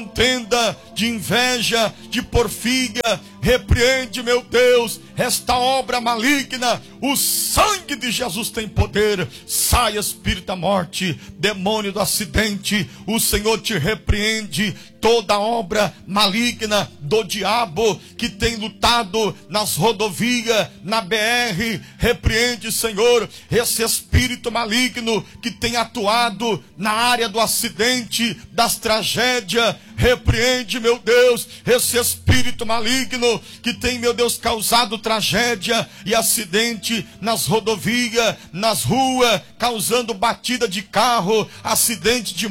contenda, de inveja, de porfia. Repreende, meu Deus, esta obra maligna. O sangue de Jesus tem poder. Sai, espírito da morte, demônio do acidente, o Senhor te repreende. Toda obra maligna do diabo que tem lutado nas rodovias, na BR, repreende, Senhor, esse espírito maligno que tem atuado na área do acidente, das tragédias. Repreende, meu Deus, esse espírito maligno que tem, meu Deus, causado tragédia e acidente nas rodovias, nas ruas, causando batida de carro, acidente de